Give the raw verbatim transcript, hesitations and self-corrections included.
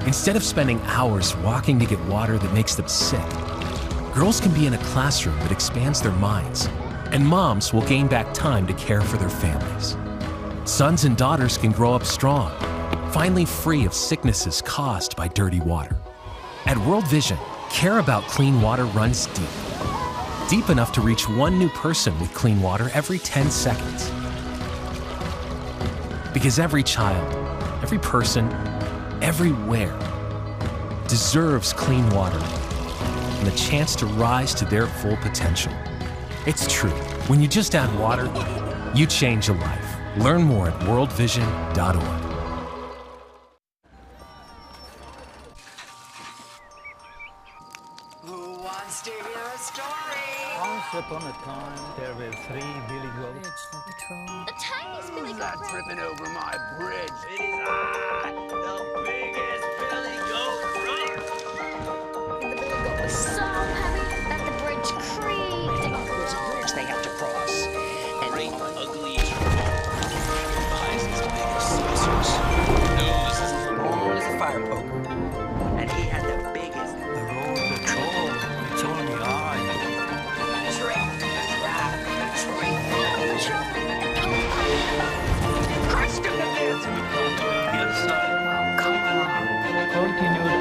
Instead of spending hours walking to get water that makes them sick, girls can be in a classroom that expands their minds, and moms will gain back time to care for their families. Sons and daughters can grow up strong, finally free of sicknesses caused by dirty water. At World Vision, care about clean water runs deep. Deep enough to reach one new person with clean water every ten seconds. Because every child, every person, everywhere deserves clean water and the chance to rise to their full potential. It's true. When you just add water, you change a life. Learn more at world vision dot org. Who wants to hear a story? Once upon a time, there were three billy goats. The tiniest Billy Who's Goat that Bridge. tripping over my bridge? It is I, the biggest Billy Goat Brother. And the Billy Goat was so heavy that the bridge creaked. It was a bridge they had to cross. And great, ugly, eyes as big as saucers, nose as long as a fire poker. And he had the biggest. The road, the troll, it's on the eye. Trick, trap, trick, trap. Crushed him to death. The other side. Come on. Continue